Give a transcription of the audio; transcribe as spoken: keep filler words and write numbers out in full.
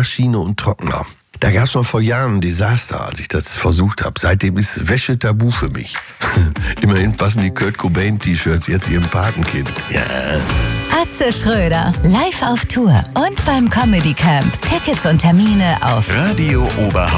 Waschmaschine und Trockner. Da gab es noch vor Jahren ein Desaster, als ich das versucht habe. Seitdem ist Wäsche tabu für mich. Immerhin passen die Kurt Cobain-T-Shirts jetzt ihrem Patenkind. Ja. Atze Schröder, live auf Tour und beim Comedy Camp. Tickets und Termine auf Radio Oberhausen.